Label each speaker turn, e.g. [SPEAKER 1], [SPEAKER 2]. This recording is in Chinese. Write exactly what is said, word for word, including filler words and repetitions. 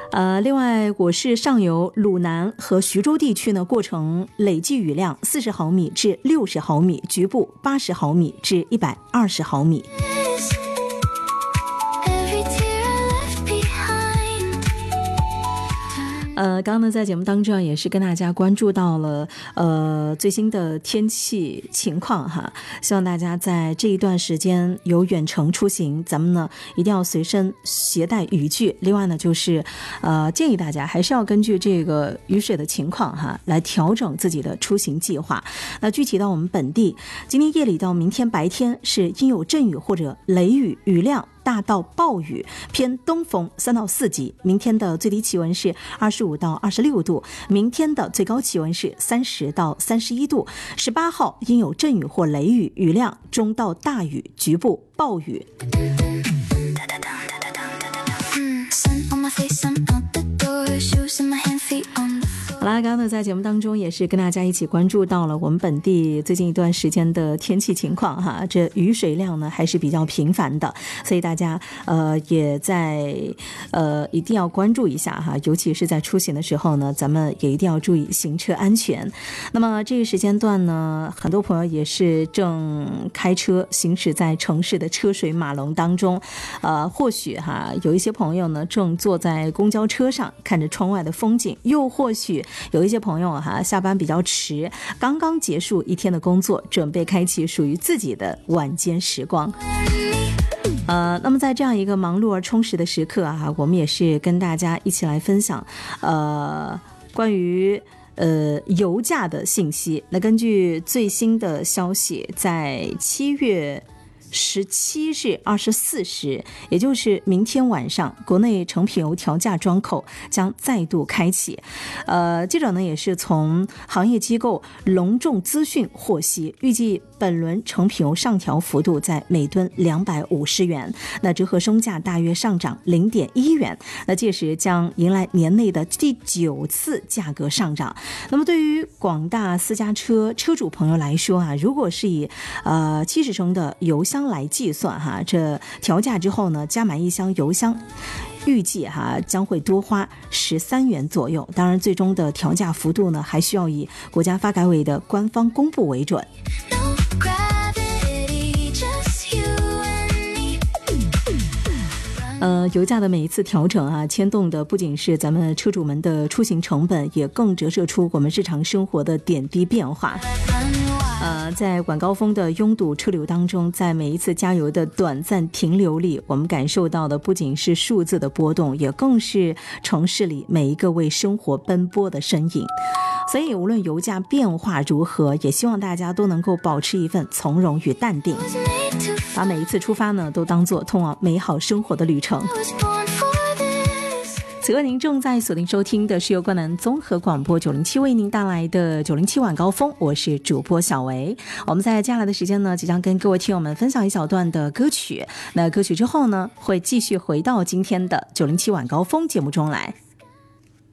[SPEAKER 1] 呃，另外，我市上游、鲁南和徐州地区呢，过程累计雨量四十毫米至六十毫米，局部八十毫米至一百二十毫米。呃，刚刚呢，在节目当中也是跟大家关注到了呃最新的天气情况哈，希望大家在这一段时间有远程出行，咱们呢一定要随身携带雨具。另外呢，就是呃建议大家还是要根据这个雨水的情况哈，来调整自己的出行计划。那具体到我们本地，今天夜里到明天白天是阴有阵雨或者雷雨，雨量大到暴雨，偏东风三到四级。明天的最低气温是二十五到二十六度，明天的最高气温是三十到三十一度。十八号阴有阵雨或雷雨，雨量中到大雨，局部暴雨。好啦，刚刚呢在节目当中也是跟大家一起关注到了我们本地最近一段时间的天气情况哈，这雨水量呢还是比较频繁的，所以大家呃也在呃一定要关注一下哈，尤其是在出行的时候呢，咱们也一定要注意行车安全。那么这个时间段呢，很多朋友也是正开车行驶在城市的车水马龙当中，呃，或许哈有一些朋友呢正坐在公交车上看着窗外的风景，又或许有一些朋友哈下班比较迟，刚刚结束一天的工作，准备开启属于自己的晚间时光。呃，那么在这样一个忙碌而充实的时刻啊，我们也是跟大家一起来分享呃关于呃油价的信息。那根据最新的消息，在七月十七日二十四时，也就是明天晚上，国内成品油调价窗口将再度开启。呃，记者呢也是从行业机构隆重资讯获悉，预计本轮成品油上调幅度在每吨两百五十元，那折合升价大约上涨零点一元。那届时将迎来年内的第九次价格上涨。那么对于广大私家车车主朋友来说啊，如果是以呃七十升的油箱来计算哈，这调价之后呢，加满一箱油箱预计哈将会多花十三元左右。当然，最终的调价幅度呢，还需要以国家发改委的官方公布为准。呃，油价的每一次调整啊，牵动的不仅是咱们车主们的出行成本，也更折射出我们日常生活的点滴变化。呃，在晚高峰的拥堵车流当中，在每一次加油的短暂停留里，我们感受到的不仅是数字的波动，也更是城市里每一个为生活奔波的身影。所以无论油价变化如何，也希望大家都能够保持一份从容与淡定，把每一次出发呢都当作通往美好生活的旅程。此刻您正在锁定收听的是由关南综合广播九零七为您带来的九零七晚高峰，我是主播小维。我们在接下来的时间呢，即将跟各位听友们分享一小段的歌曲。那歌曲之后呢，会继续回到今天的九零七晚高峰节目中来。